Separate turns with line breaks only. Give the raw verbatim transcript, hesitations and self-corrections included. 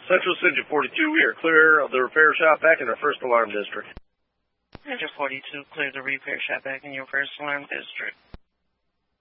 Central City forty-two, we are clear of the repair shop back in our first alarm district.
Ranger forty-two, clear the repair shop back in your first alarm district.